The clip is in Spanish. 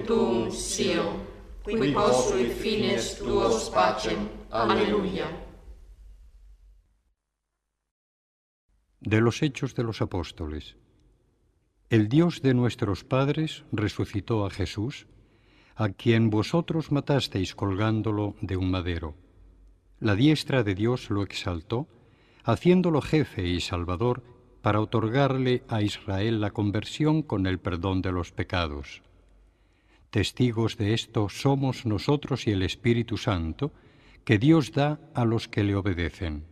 tuum sio, qui possui fines tuos pacem. Aleluya. De los Hechos de los Apóstoles. El Dios de nuestros padres resucitó a Jesús, a quien vosotros matasteis colgándolo de un madero. La diestra de Dios lo exaltó, haciéndolo jefe y salvador, para otorgarle a Israel la conversión con el perdón de los pecados. Testigos de esto somos nosotros y el Espíritu Santo, que Dios da a los que le obedecen.